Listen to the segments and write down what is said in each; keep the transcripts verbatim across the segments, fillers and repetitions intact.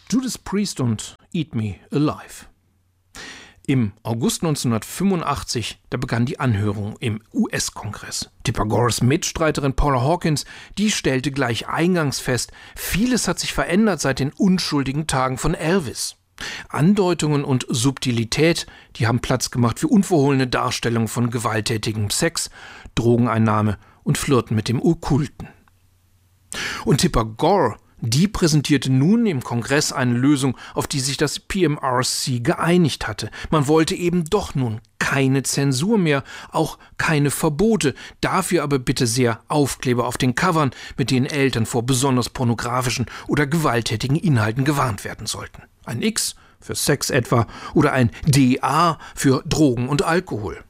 Judas Priest und Eat Me Alive. Im August neunzehnhundertfünfundachtzig, da begann die Anhörung im U S-Kongress. Tipper Gores Mitstreiterin Paula Hawkins, die stellte gleich eingangs fest, vieles hat sich verändert seit den unschuldigen Tagen von Elvis. Andeutungen und Subtilität, die haben Platz gemacht für unverhohlene Darstellungen von gewalttätigem Sex, Drogeneinnahme und Flirten mit dem Okkulten. Und Tipper Gore, die präsentierte nun im Kongress eine Lösung, auf die sich das P M R C geeinigt hatte. Man wollte eben doch nun keine Zensur mehr, auch keine Verbote, dafür aber bitte sehr Aufkleber auf den Covern, mit denen Eltern vor besonders pornografischen oder gewalttätigen Inhalten gewarnt werden sollten. Ein X für Sex etwa oder ein D A für Drogen und Alkohol.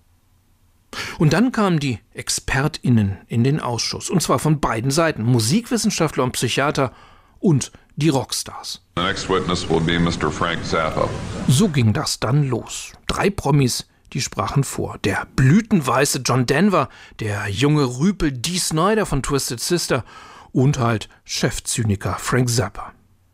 Und dann kamen die ExpertInnen in den Ausschuss, und zwar von beiden Seiten, Musikwissenschaftler und Psychiater und die Rockstars. The next witness will be Mister Frank Zappa. So ging das dann los. Drei Promis, die sprachen vor. Der blütenweiße John Denver, der junge Rüpel Dee Snider von Twisted Sister und halt Chefzyniker Frank Zappa.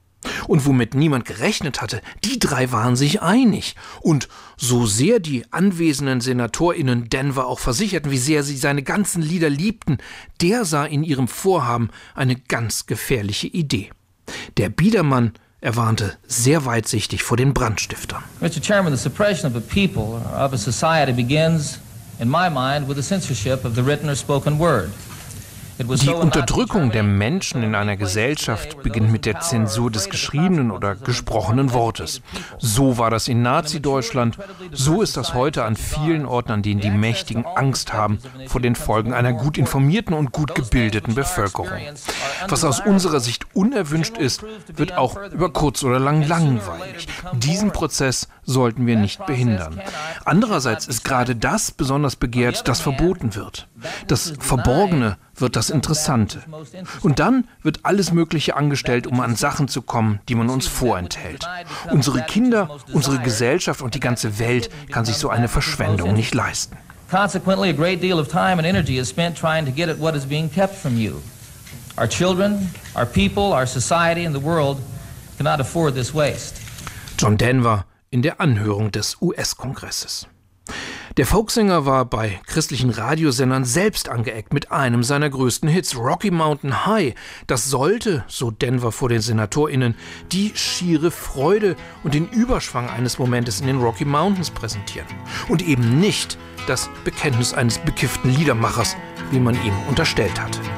Und womit niemand gerechnet hatte, die drei waren sich einig. Und so sehr die anwesenden SenatorInnen Denver auch versicherten, wie sehr sie seine ganzen Lieder liebten, der sah in ihrem Vorhaben eine ganz gefährliche Idee. Der Biedermann, er warnte sehr weitsichtig vor den Brandstiftern. Mister Chairman, the suppression of a people or of a society begins, in my mind, with the censorship of the written or spoken word. Die Unterdrückung der Menschen in einer Gesellschaft beginnt mit der Zensur des geschriebenen oder gesprochenen Wortes. So war das in Nazi-Deutschland, so ist das heute an vielen Orten, an denen die Mächtigen Angst haben vor den Folgen einer gut informierten und gut gebildeten Bevölkerung. Was aus unserer Sicht unerwünscht ist, wird auch über kurz oder lang langweilig. Diesen Prozess sollten wir nicht behindern. Andererseits ist gerade das besonders begehrt, das verboten wird. Das Verborgene wird das Interessante. Und dann wird alles Mögliche angestellt, um an Sachen zu kommen, die man uns vorenthält. Unsere Kinder, unsere Gesellschaft und die ganze Welt kann sich so eine Verschwendung nicht leisten. Consequently, a great deal of time and energy is spent trying to get at what is being kept from you. Our children, our people, our society and the world cannot afford this waste. John Denver in der Anhörung des U S-Kongresses. Der Folksänger war bei christlichen Radiosendern selbst angeeckt mit einem seiner größten Hits, Rocky Mountain High. Das sollte, so Denver vor den SenatorInnen, die schiere Freude und den Überschwang eines Momentes in den Rocky Mountains präsentieren. Und eben nicht das Bekenntnis eines bekifften Liedermachers, wie man ihm unterstellt hatte.